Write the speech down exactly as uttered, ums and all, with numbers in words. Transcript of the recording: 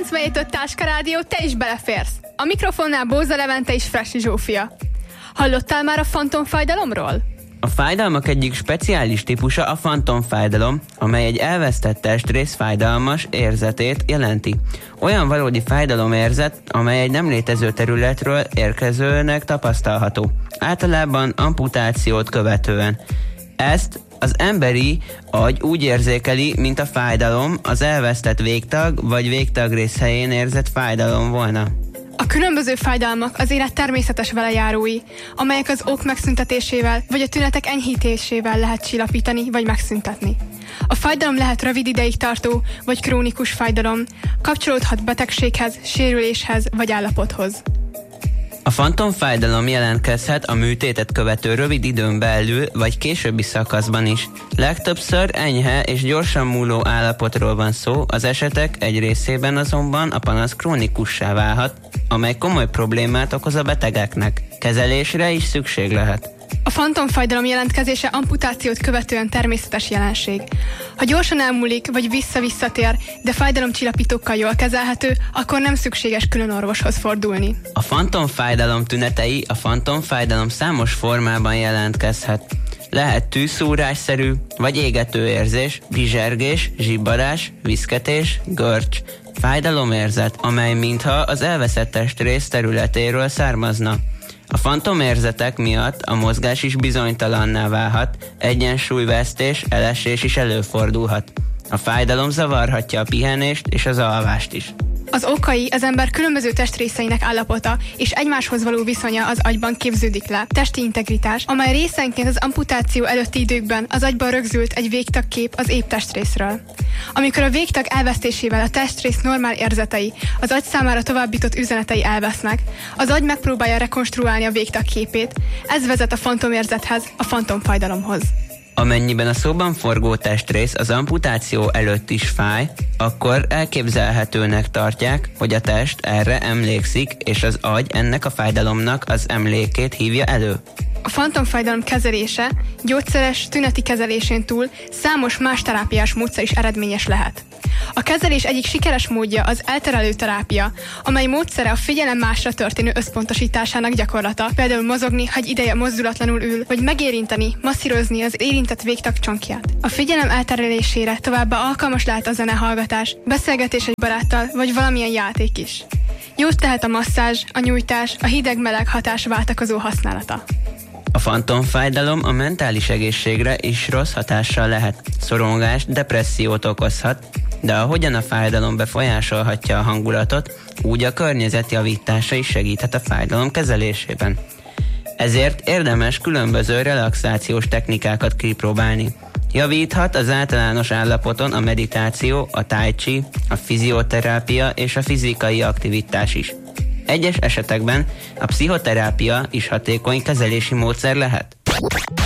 kilencvenhét öt Táska Rádió, te is beleférsz. A mikrofonnál Bóza Levente és Fressy Zsófia. Hallottál már a fantomfájdalomról? A fájdalmak egyik speciális típusa a fantomfájdalom, amely egy elvesztett testrész fájdalmas érzetét jelenti. Olyan valódi fájdalomérzet, amely egy nem létező területről érkezőnek tapasztalható. Általában amputációt követően. Ezt az emberi agy úgy érzékeli, mint a fájdalom az elvesztett végtag vagy végtagrész helyén érzett fájdalom volna. A különböző fájdalmak az élet természetes velejárói, amelyek az ok megszüntetésével vagy a tünetek enyhítésével lehet csillapítani vagy megszüntetni. A fájdalom lehet rövid ideig tartó vagy krónikus fájdalom, kapcsolódhat betegséghez, sérüléshez vagy állapothoz. A fantomfájdalom jelentkezhet a műtétet követő rövid időn belül vagy későbbi szakaszban is. Legtöbbször enyhe és gyorsan múló állapotról van szó, az esetek egy részében azonban a panasz krónikussá válhat, amely komoly problémát okoz a betegeknek. Kezelésre is szükség lehet. A fantomfájdalom jelentkezése amputációt követően természetes jelenség. Ha gyorsan elmúlik, vagy vissza-visszatér, de fájdalomcsillapítókkal jól kezelhető, akkor nem szükséges külön orvoshoz fordulni. A fantomfájdalom tünetei a fantomfájdalom számos formában jelentkezhet. Lehet tűszúrásszerű, vagy égető érzés, bizsergés, zsibbarás, viszketés, görcs, fájdalomérzet, amely mintha az elveszett testrész területéről származna. A fantomérzetek miatt a mozgás is bizonytalanná válhat, egyensúlyvesztés, elesés is előfordulhat. A fájdalom zavarhatja a pihenést és az alvást is. Az okai az ember különböző testrészeinek állapota és egymáshoz való viszonya az agyban képződik le. Testi integritás, amely részenként az amputáció előtti időkben az agyban rögzült egy végtagkép az épp testrészről. Amikor a végtag elvesztésével a testrész normál érzetei, az agy számára továbbított üzenetei elvesznek, az agy megpróbálja rekonstruálni a végtag képét, ez vezet a fantomérzethez, a fantomfájdalomhoz. Amennyiben a szóban forgó testrész az amputáció előtt is fáj, akkor elképzelhetőnek tartják, hogy a test erre emlékszik, és az agy ennek a fájdalomnak az emlékét hívja elő. A fantomfájdalom kezelése gyógyszeres tüneti kezelésén túl számos más terápiás módszer is eredményes lehet. A kezelés egyik sikeres módja az elterelő terápia, amely módszere a figyelem másra történő összpontosításának gyakorlata, például mozogni, ha egy ideje mozdulatlanul ül, vagy megérinteni, masszírozni az érintett végtag csonkját. A figyelem elterelésére továbbá alkalmas lehet a zenehallgatás, beszélgetés egy baráttal, vagy valamilyen játék is. Jót tehet a masszázs, a nyújtás, a hideg-meleg hatás váltakozó használata. A fantomfájdalom a mentális egészségre is rossz hatással lehet. Szorongást, depressziót okozhat, de ahogyan a fájdalom befolyásolhatja a hangulatot, úgy a környezet javítása is segíthet a fájdalom kezelésében. Ezért érdemes különböző relaxációs technikákat kipróbálni. Javíthat az általános állapoton a meditáció, a tai chi, a fizioterápia és a fizikai aktivitás is. Egyes esetekben a pszichoterápia is hatékony kezelési módszer lehet.